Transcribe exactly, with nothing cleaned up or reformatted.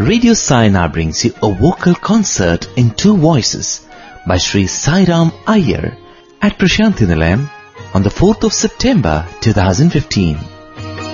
Radio Sai now brings you a vocal concert in two voices by Sri Sai Ram Iyer at Prashanthi Nilayam on the fourth of September two thousand fifteen.